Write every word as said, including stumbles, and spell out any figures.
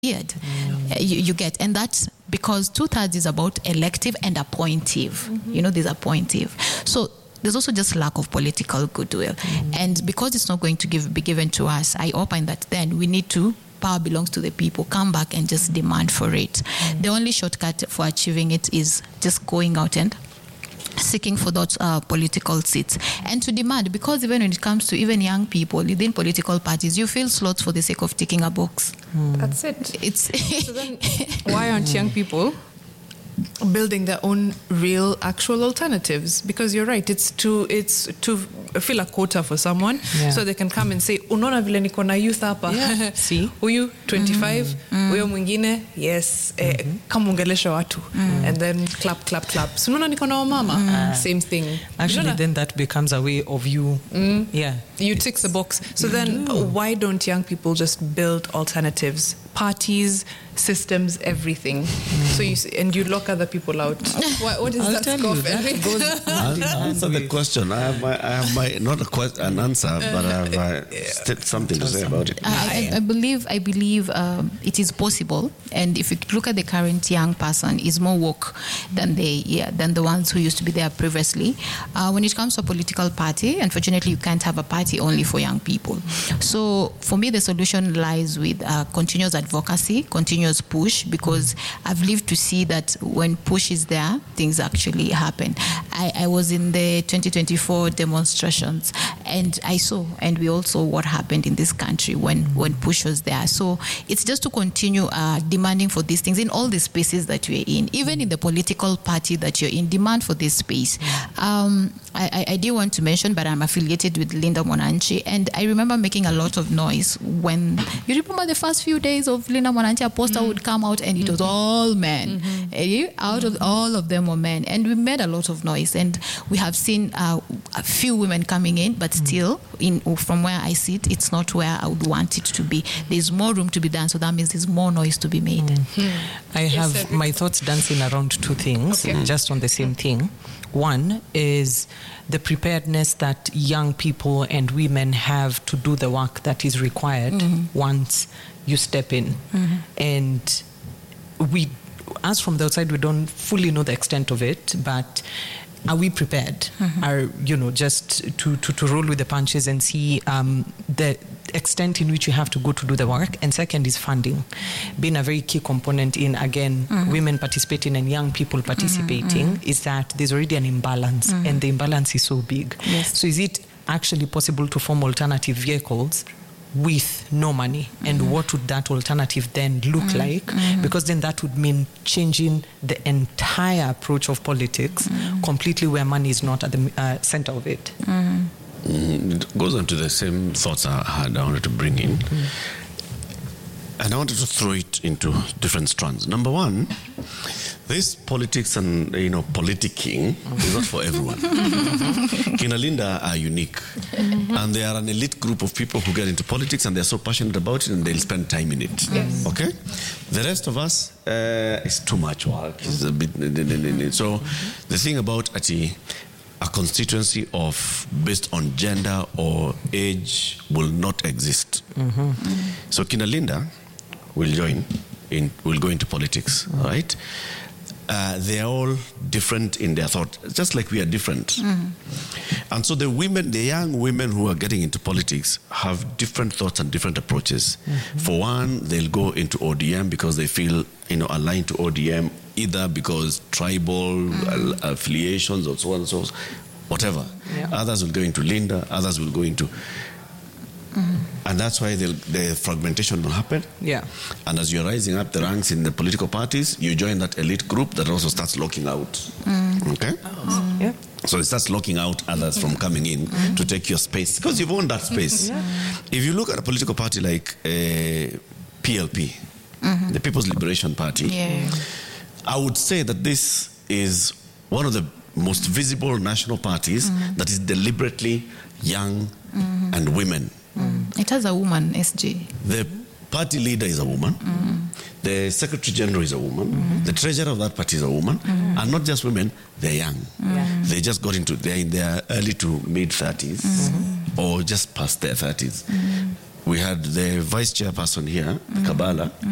Mm. You, you get, and that's because two-thirds is about elective and appointive. Mm-hmm. You know, there's appointive. So there's also just lack of political goodwill. Mm. And because it's not going to give, be given to us, I opine that then we need to, power belongs to the people, come back and just demand for it. Mm. The only shortcut for achieving it is just going out and seeking for those uh, political seats and to demand, because even when it comes to even young people within political parties, you fill slots for the sake of ticking a box. Mm. That's it. It's so then why aren't young people building their own real actual alternatives? Because you're right, it's to it's to fill a quota for someone, yeah. so they can come and say unaona vile niko na youth hapa, yeah. see huyu twenty-five, huyo mm. mwingine yes, mm-hmm. eh, kama ungelesha watu mm. and then clap clap clap, so unaona niko na wamama mm. same thing. Actually Jona? Then that becomes a way of you mm. yeah you tick the box. So then mm. why don't young people just build alternatives, parties, systems, everything? Mm. So you and you lock other people out. what, what is I'll that scope? That goes I'll answer the question. I have my, I have my not a question, an answer, but I have uh, st- something to say about it. I, I, I believe I believe um, it is possible, and if you look at the current young person, is more woke than the yeah, than the ones who used to be there previously. Uh, when it comes to a political party, unfortunately, you can't have a party only for young people. So for me, the solution lies with uh, continuous advocacy, continuous push, because I've lived to see that when push is there, things actually happen. I, I was in the twenty twenty-four demonstrations, and I saw, and we all saw what happened in this country when, when push was there. So it's just to continue uh, demanding for these things in all the spaces that you're in, even in the political party that you're in, demand for this space. Um, I, I, I did want to mention, but I'm affiliated with Linda Mwananchi, and I remember making a lot of noise when, you remember the first few days of Linda Mwananchi, a poster mm-hmm. would come out and it was all men. Mm-hmm. Out of all of them were men, and we made a lot of noise, and we have seen uh, a few women coming in, but still in from where I sit, it's not where I would want it to be. There's more room to be done, so that means there's more noise to be made. Mm-hmm. I have yes, my thoughts dancing around two things, okay. just on the same thing. One is the preparedness that young people and women have to do the work that is required mm-hmm. once you step in. Mm-hmm. And we, as from the outside, we don't fully know the extent of it, but are we prepared? Mm-hmm. Are, you know, just to, to, to roll with the punches and see um, the extent in which you have to go to do the work? And second is funding, being a very key component in, again, mm-hmm. women participating and young people participating, mm-hmm. is that there's already an imbalance, mm-hmm. and the imbalance is so big. Yes. So is it actually possible to form alternative vehicles with no money? And mm-hmm. what would that alternative then look mm-hmm. like? Mm-hmm. Because then that would mean changing the entire approach of politics mm-hmm. completely, where money is not at the uh, center of it. Mm-hmm. Mm, it goes on to the same thoughts I had I wanted to bring in. Mm-hmm. And I wanted to throw it into different strands. Number one, this politics and, you know, politicking is not for everyone. Kina Linda are unique. Mm-hmm. And they are an elite group of people who get into politics, and they're so passionate about it, and they'll spend time in it. Yes. Okay? The rest of us, uh, it's too much work. It's a bit... So the thing about Ati, a constituency of based on gender or age will not exist. Mm-hmm. Mm-hmm. So Kina Linda will join, in, will go into politics, mm-hmm. right? Uh, they are all different in their thought, just like we are different. Mm-hmm. And so the women, the young women who are getting into politics have different thoughts and different approaches. Mm-hmm. For one, they'll go into O D M because they feel, you know, aligned to O D M, either because tribal mm-hmm. affiliations or so on and so on, whatever. Yeah. Others will go into Linda, others will go into... Mm-hmm. And that's why the, the fragmentation will happen. Yeah. And as you're rising up the ranks in the political parties, you join that elite group that also starts locking out. Mm. Okay? Oh. Yeah. So it starts locking out others from coming in mm. to take your space, because you've owned that space. Yeah. If you look at a political party like uh, P L P, mm-hmm. the People's Liberation Party, yeah. I would say that this is one of the most visible national parties mm-hmm. that is deliberately young mm-hmm. and women. Mm. It has a woman, S G. The party leader is a woman. Mm. The secretary general is a woman. Mm. The treasurer of that party is a woman. Mm. And not just women, they're young. Mm. They just got into, they're in their early to mid thirties mm. or just past their thirties. Mm. We had the vice chairperson here, mm. Kabala. Mm.